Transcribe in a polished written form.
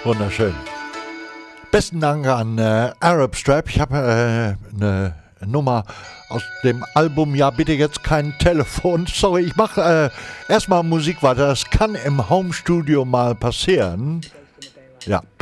Wunderschön. Besten Dank an Arab Strap. Ich habe eine Nummer aus dem Album Ja, bitte jetzt kein Telefon. Sorry, ich mache erstmal Musik weiter. Das kann im Homestudio mal passieren. Ja.